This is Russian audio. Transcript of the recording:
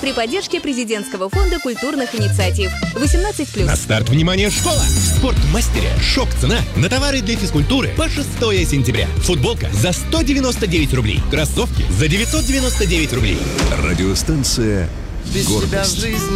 при поддержке Президентского фонда культурных инициатив. 18+. На старт, внимание, школа! В Спортмастере шок-цена на товары для физкультуры по 6 сентября. Футболка за 199 рублей. Кроссовки за 999 рублей. Радиостанция «Гордость».